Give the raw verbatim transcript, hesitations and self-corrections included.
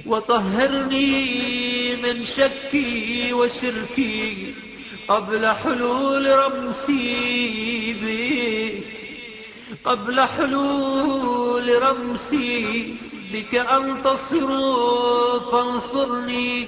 وطهرني من شكي وشركي قبل حلول رمسي بك، قبل حلول رمسي بك أنتصر فانصرني